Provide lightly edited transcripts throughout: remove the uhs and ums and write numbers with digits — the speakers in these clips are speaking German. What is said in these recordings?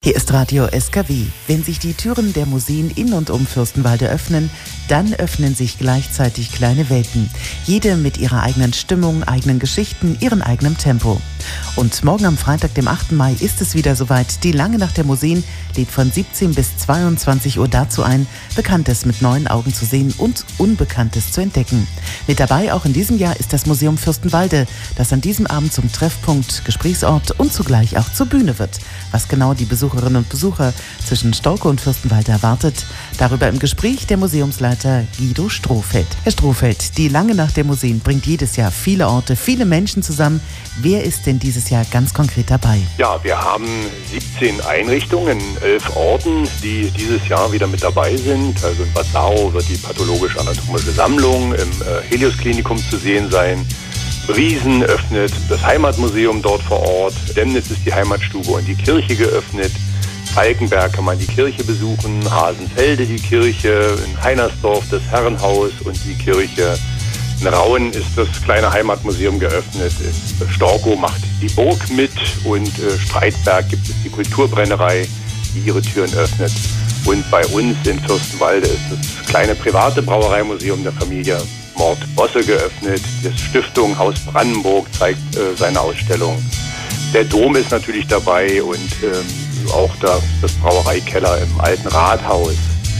Hier ist Radio SKW. Wenn sich die Türen der Museen in und um Fürstenwalde öffnen, dann öffnen sich gleichzeitig kleine Welten. Jede mit ihrer eigenen Stimmung, eigenen Geschichten, ihrem eigenen Tempo. Und morgen am Freitag, dem 8. Mai, ist es wieder soweit. Die Lange Nacht der Museen lädt von 17 bis 22 Uhr dazu ein, Bekanntes mit neuen Augen zu sehen und Unbekanntes zu entdecken. Mit dabei auch in diesem Jahr ist das Museum Fürstenwalde, das an diesem Abend zum Treffpunkt, Gesprächsort und zugleich auch zur Bühne wird. Was genau die Besucherinnen und Besucher zwischen Storkow und Fürstenwalde erwartet, darüber im Gespräch der Museumsleiter Guido Strohfeld. Herr Strohfeld, die Lange Nacht der Museen bringt jedes Jahr viele Orte, viele Menschen zusammen. Wer ist denn dieses Jahr ganz konkret dabei? Ja, wir haben 17 Einrichtungen in 11 Orten, die dieses Jahr wieder mit dabei sind. Also in Bad Saarow wird die pathologisch-anatomische Sammlung im Helios-Klinikum zu sehen sein. Briesen öffnet das Heimatmuseum dort vor Ort. Demnitz ist die Heimatstube und die Kirche geöffnet. Falkenberg kann man die Kirche besuchen, Hasenfelde die Kirche, in Heinersdorf das Herrenhaus und die Kirche. In Rauen ist das kleine Heimatmuseum geöffnet. In Storkow macht die Burg mit und Streitberg gibt es die Kulturbrennerei, die ihre Türen öffnet. Und bei uns in Fürstenwalde ist das kleine private Brauereimuseum der Familie Mord-Bosse geöffnet. Die Stiftung Haus Brandenburg zeigt seine Ausstellung. Der Dom ist natürlich dabei und auch das Brauereikeller im alten Rathaus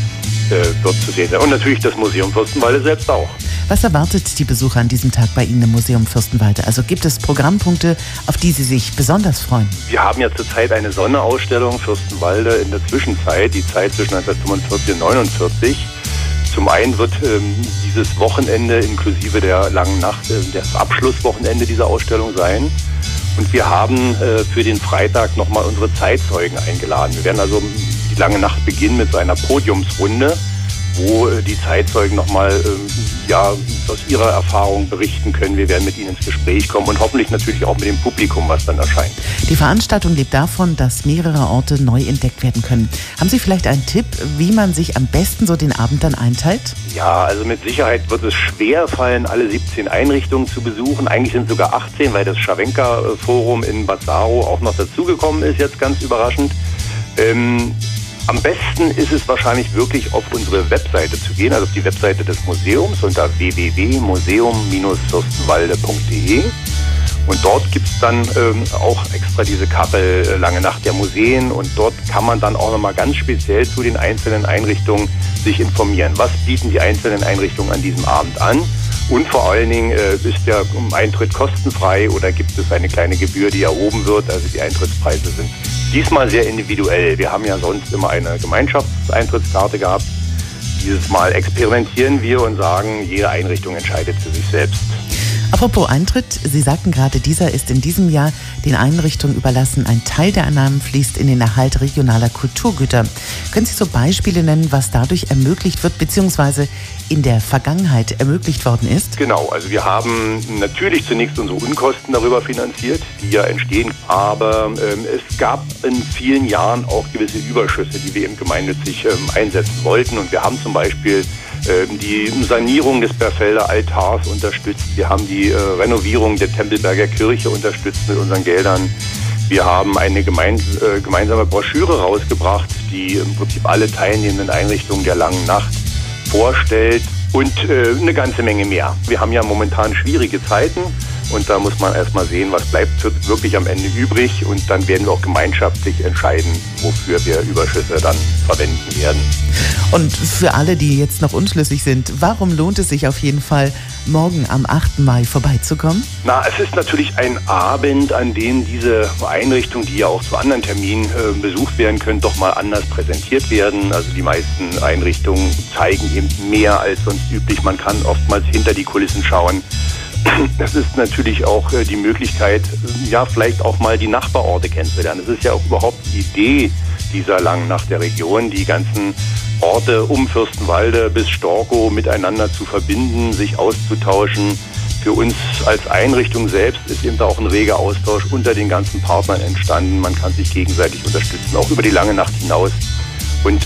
wird zu sehen sein. Und natürlich das Museum Fürstenwalde selbst auch. Was erwartet die Besucher an diesem Tag bei Ihnen im Museum Fürstenwalde? Also gibt es Programmpunkte, auf die Sie sich besonders freuen? Wir haben ja zurzeit eine Sonderausstellung Fürstenwalde in der Zwischenzeit, die Zeit zwischen 1945 und 1949. Zum einen wird dieses Wochenende inklusive der Langen Nacht das Abschlusswochenende dieser Ausstellung sein. Und wir haben für den Freitag nochmal unsere Zeitzeugen eingeladen. Wir werden also die Lange Nacht beginnen mit so einer Podiumsrunde, wo die Zeitzeugen nochmal aus ihrer Erfahrung berichten können. Wir werden mit ihnen ins Gespräch kommen und hoffentlich natürlich auch mit dem Publikum, was dann erscheint. Die Veranstaltung lebt davon, dass mehrere Orte neu entdeckt werden können. Haben Sie vielleicht einen Tipp, wie man sich am besten so den Abend dann einteilt? Ja, also mit Sicherheit wird es schwer fallen, alle 17 Einrichtungen zu besuchen. Eigentlich sind es sogar 18, weil das Scharwenka-Forum in Bad Saarow auch noch dazugekommen ist, jetzt ganz überraschend. Am besten ist es wahrscheinlich wirklich auf unsere Webseite zu gehen, also auf die Webseite des Museums unter www.museum-fürstenwalde.de. Und dort gibt es dann auch extra diese Karte Lange Nacht der Museen und dort kann man dann auch nochmal ganz speziell zu den einzelnen Einrichtungen sich informieren. Was bieten die einzelnen Einrichtungen an diesem Abend an? Und vor allen Dingen ist der Eintritt kostenfrei oder gibt es eine kleine Gebühr, die erhoben wird? Also die Eintrittspreise sind diesmal sehr individuell. Wir haben ja sonst immer eine Gemeinschaftseintrittskarte gehabt. Dieses Mal experimentieren wir und sagen, jede Einrichtung entscheidet für sich selbst. Apropos Eintritt, Sie sagten gerade, dieser ist in diesem Jahr den Einrichtungen überlassen. Ein Teil der Einnahmen fließt in den Erhalt regionaler Kulturgüter. Können Sie so Beispiele nennen, was dadurch ermöglicht wird, beziehungsweise in der Vergangenheit ermöglicht worden ist? Genau, also wir haben natürlich zunächst unsere Unkosten darüber finanziert, die ja entstehen, aber es gab in vielen Jahren auch gewisse Überschüsse, die wir eben gemeinnützig einsetzen wollten. Und wir haben zum Beispiel die Sanierung des Berfelder Altars unterstützt. Wir haben die Renovierung der Tempelberger Kirche unterstützt mit unseren Geldern. Wir haben eine gemeinsame Broschüre rausgebracht, die im Prinzip alle teilnehmenden Einrichtungen der Langen Nacht vorstellt und eine ganze Menge mehr. Wir haben ja momentan schwierige Zeiten und da muss man erstmal sehen, was bleibt wirklich am Ende übrig und dann werden wir auch gemeinschaftlich entscheiden, wofür wir Überschüsse dann verwenden werden. Und für alle, die jetzt noch unschlüssig sind, warum lohnt es sich auf jeden Fall, morgen am 8. Mai vorbeizukommen? Na, es ist natürlich ein Abend, an dem diese Einrichtungen, die ja auch zu anderen Terminen besucht werden können, doch mal anders präsentiert werden. Also die meisten Einrichtungen zeigen eben mehr als sonst üblich. Man kann oftmals hinter die Kulissen schauen. Es ist natürlich auch die Möglichkeit, ja, vielleicht auch mal die Nachbarorte kennenzulernen. Es ist ja auch überhaupt die Idee dieser Langen Nacht der Region, die ganzen Orte um Fürstenwalde bis Storkow miteinander zu verbinden, sich auszutauschen. Für uns als Einrichtung selbst ist eben da auch ein reger Austausch unter den ganzen Partnern entstanden. Man kann sich gegenseitig unterstützen, auch über die Lange Nacht hinaus. Und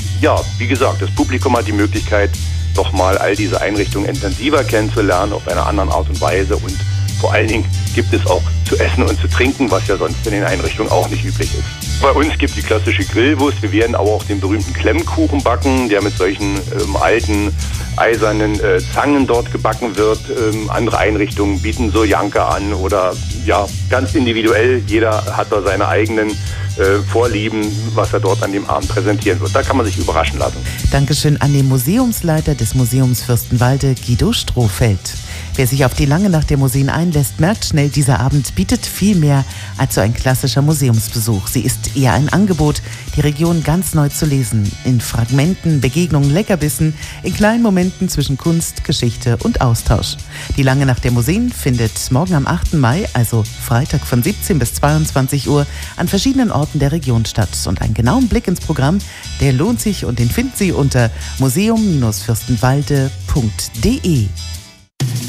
wie gesagt, das Publikum hat die Möglichkeit, doch mal all diese Einrichtungen intensiver kennenzulernen, auf einer anderen Art und Weise. Und vor allen Dingen gibt es auch zu essen und zu trinken, was ja sonst in den Einrichtungen auch nicht üblich ist. Bei uns gibt es die klassische Grillwurst. Wir werden aber auch den berühmten Klemmkuchen backen, der mit solchen alten eisernen Zangen dort gebacken wird. Andere Einrichtungen bieten Soljanka an oder ja, ganz individuell. Jeder hat da seine eigenen Vorlieben, was er dort an dem Abend präsentieren wird. Da kann man sich überraschen lassen. Dankeschön an den Museumsleiter des Museums Fürstenwalde, Guido Strohfeld. Wer sich auf die lange Nacht der Museen einlässt, merkt schnell, dieser Abend bietet viel mehr als so ein klassischer Museumsbesuch. Sie ist eher ein Angebot, die Region ganz neu zu lesen. In Fragmenten, Begegnungen, Leckerbissen, in kleinen Momenten zwischen Kunst, Geschichte und Austausch. Die lange Nacht der Museen findet morgen am 8. Mai, also Freitag von 17 bis 22 Uhr, an verschiedenen Orten der Region statt. Und einen genauen Blick ins Programm, der lohnt sich und den finden Sie unter museum-fürstenwalde.de.